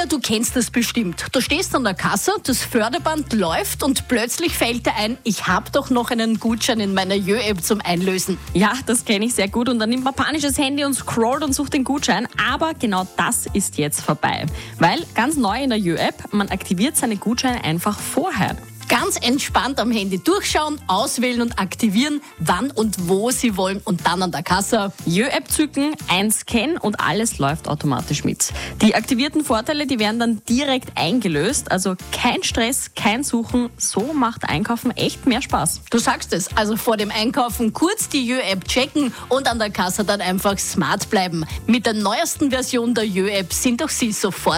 Claudia, du kennst das bestimmt. Du stehst an der Kasse, das Förderband läuft und plötzlich fällt dir ein, ich habe doch noch einen Gutschein in meiner Jö-App zum Einlösen. Ja, das kenne ich sehr gut und dann nimmt man panisch das Handy und scrollt und sucht den Gutschein. Aber genau das ist jetzt vorbei. Weil ganz neu in der Jö-App, man aktiviert seine Gutscheine einfach vorher. Ganz entspannt am Handy durchschauen, auswählen und aktivieren, wann und wo Sie wollen und dann an der Kasse. Jö-App zücken, einscannen und alles läuft automatisch mit. Die aktivierten Vorteile, die werden dann direkt eingelöst, also kein Stress, kein Suchen. So macht Einkaufen echt mehr Spaß. Du sagst es, also vor dem Einkaufen kurz die Jö-App checken und an der Kasse dann einfach smart bleiben. Mit der neuesten Version der Jö-App sind auch Sie sofort